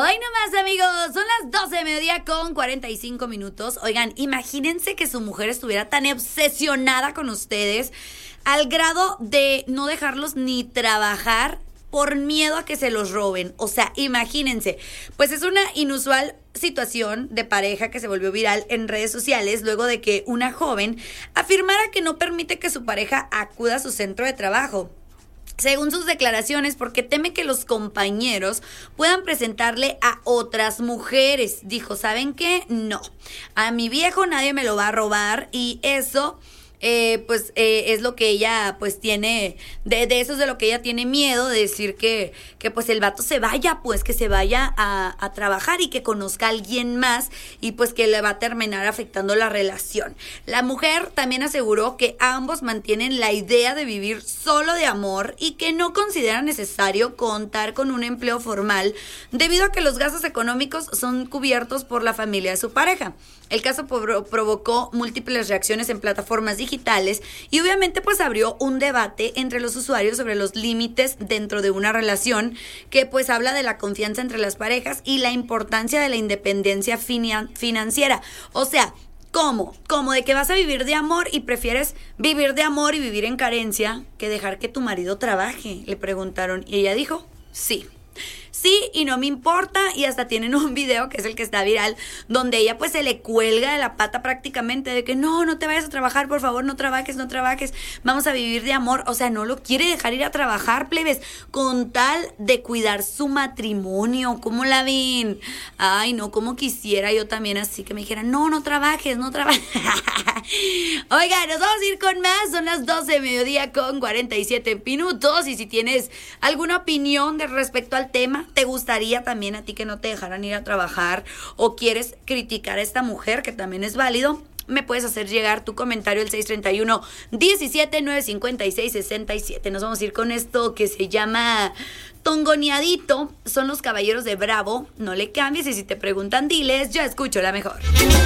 Hoy nomás, amigos, son las 12 de mediodía con 45 minutos. Oigan, imagínense que su mujer estuviera tan obsesionada con ustedes al grado de no dejarlos ni trabajar por miedo a que se los roben. O sea, imagínense, pues es una inusual situación de pareja que se volvió viral en redes sociales luego de que una joven afirmara que no permite que su pareja acuda a su centro de trabajo. Según sus declaraciones, porque teme que los compañeros puedan presentarle a otras mujeres. Dijo, ¿saben qué? No, a mi viejo nadie me lo va a robar y eso... es lo que ella pues tiene, de eso es de lo que ella tiene miedo, de decir que pues el vato se vaya, pues que se vaya a trabajar y que conozca a alguien más y pues que le va a terminar afectando la relación. La mujer también aseguró que ambos mantienen la idea de vivir solo de amor y que no consideran necesario contar con un empleo formal debido a que los gastos económicos son cubiertos por la familia de su pareja. El caso provocó múltiples reacciones en plataformas digitales y obviamente pues abrió un debate entre los usuarios sobre los límites dentro de una relación que pues habla de la confianza entre las parejas y la importancia de la independencia financiera. O sea, ¿cómo? Como de que vas a vivir de amor y prefieres vivir de amor y vivir en carencia que dejar que tu marido trabaje, le preguntaron y ella dijo, sí. Sí, y no me importa, y hasta tienen un video que es el que está viral, donde ella pues se le cuelga de la pata prácticamente de que no te vayas a trabajar, por favor, no trabajes, vamos a vivir de amor. O sea, no lo quiere dejar ir a trabajar, plebes, con tal de cuidar su matrimonio. ¿Cómo la ven? Ay, no, como quisiera yo también así que me dijeran, no trabajes. Oiga, nos vamos a ir con más, son las 12 de mediodía con 47 minutos, y si tienes alguna opinión de respecto al tema, ¿te gustaría también a ti que no te dejaran ir a trabajar o quieres criticar a esta mujer, que también es válido? Me puedes hacer llegar tu comentario al 631-17-956-67. Nos vamos a ir con esto que se llama Tongoneadito. Son los Caballeros de Bravo. No le cambies y si te preguntan, diles, yo escucho la mejor.